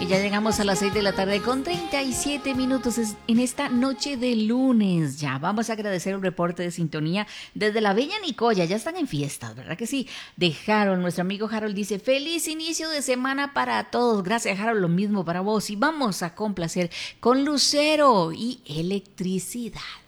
ya llegamos a las 6 de la tarde con 37 minutos en esta noche de lunes. Ya vamos a agradecer el reporte de sintonía desde la bella Nicoya. Ya están en fiestas, ¿verdad que sí? De Harold, nuestro amigo Harold dice, feliz inicio de semana para todos. Gracias, Harold, lo mismo para vos. Y vamos a complacer con Lucero y Electricidad.